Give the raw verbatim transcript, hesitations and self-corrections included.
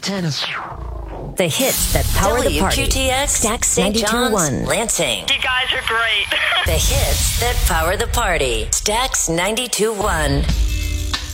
Tennis. The hits that power the party. W Q T X, Stax Saint ninety-two John's, one. Lansing. You guys are great. The hits that power the party. Stax ninety-two one.